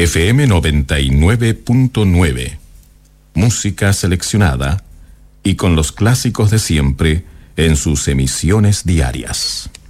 FM 99.9. Música seleccionada y con los clásicos de siempre en sus emisiones diarias.